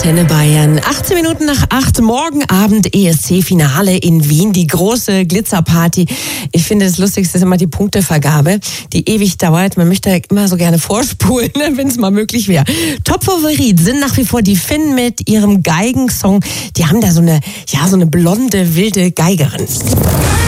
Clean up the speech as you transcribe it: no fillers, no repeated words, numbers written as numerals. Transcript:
Antenne Bayern. 18 Minuten nach 8, morgen Abend ESC-Finale in Wien, die große Glitzerparty. Ich finde, das Lustigste ist immer die Punktevergabe, die ewig dauert. Man möchte immer so gerne vorspulen, wenn es mal möglich wäre. Top-Favorit sind nach wie vor die Finn mit ihrem Geigensong. Die haben da so eine blonde, wilde Geigerin.